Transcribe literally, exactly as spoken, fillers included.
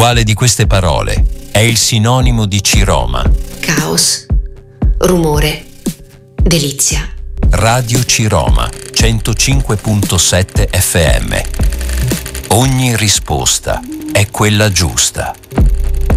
Quale di queste parole è il sinonimo di Ciroma? Caos, rumore, delizia. Radio Ciroma, centocinque virgola sette effe emme. Ogni risposta è quella giusta.